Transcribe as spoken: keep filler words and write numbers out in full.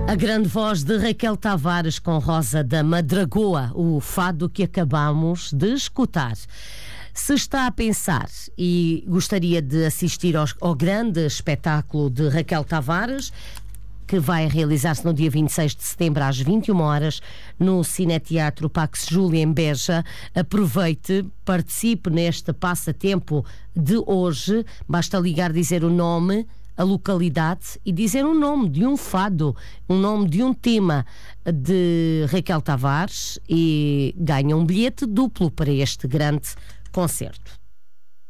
A grande voz de Raquel Tavares com Rosa da Madragoa, o fado que acabamos de escutar. Se está a pensar e gostaria de assistir ao, ao grande espetáculo de Raquel Tavares, que vai realizar-se no dia vinte e seis de setembro às vinte e uma horas no Cineteatro Pax Júlia em Beja, aproveite, participe neste passatempo de hoje. Basta ligar, dizer o nome, a localidade e dizer o nome de um fado, um nome de um tema de Raquel Tavares e ganha um bilhete duplo para este grande concerto.